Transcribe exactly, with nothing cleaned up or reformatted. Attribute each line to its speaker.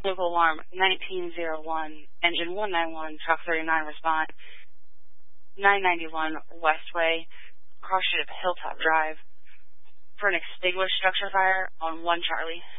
Speaker 1: Local alarm nineteen oh one, engine one nine one, truck thirty-nine, respond. nine ninety-one Westway, cross street of Hilltop Drive, for an extinguished structure fire on one Charlie.